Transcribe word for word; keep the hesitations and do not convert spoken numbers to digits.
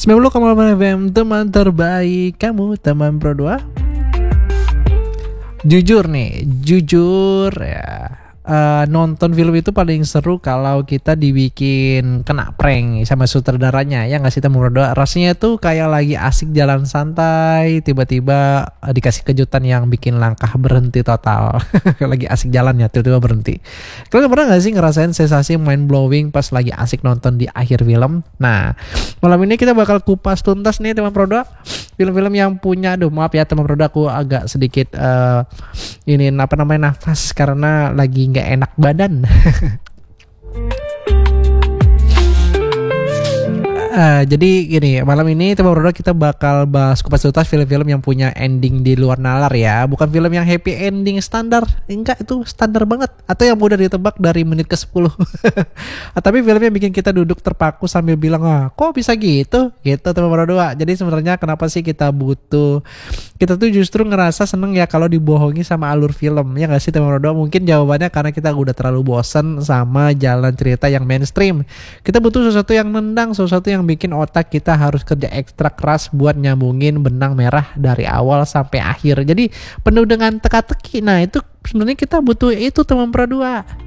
sembilan puluh koma delapan F M, teman terbaik kamu, teman Pro dua. Jujur nih, jujur ya, uh, nonton film itu paling seru kalau kita dibikin kena prank sama sutradaranya, ya nggak sih teman Pro dua? Rasanya tuh kayak lagi asik jalan santai, tiba-tiba uh, dikasih kejutan yang bikin langkah berhenti total. Lagi asik jalan ya, tiba-tiba berhenti. Kalian pernah nggak sih ngerasain sensasi mind blowing pas lagi asik nonton di akhir film? Nah, malam ini kita bakal kupas tuntas nih teman Pro dua, film-film yang punya, aduh maaf ya teman Pro dua, aku agak sedikit uh, ini apa namanya nafas karena lagi nggak enak badan. Uh, jadi gini, malam ini teman Pro dua kita bakal bahas kupas tuntas film-film yang punya ending di luar nalar ya. Bukan film yang happy ending standar, enggak, itu standar banget. Atau yang mudah ditebak dari menit ke sepuluh. Tapi film yang bikin kita duduk terpaku sambil bilang, ah kok bisa gitu? Gitu teman Pro dua. Jadi sebenarnya kenapa sih kita butuh, kita tuh justru ngerasa seneng ya kalau dibohongi sama alur film. Ya gak sih teman Pro dua? Mungkin jawabannya karena kita udah terlalu bosan sama jalan cerita yang mainstream. Kita butuh sesuatu yang nendang, sesuatu yang bikin otak kita harus kerja ekstra keras buat nyambungin benang merah dari awal sampai akhir. Jadi penuh dengan teka-teki. Nah itu sebenarnya kita butuh itu teman Pro dua.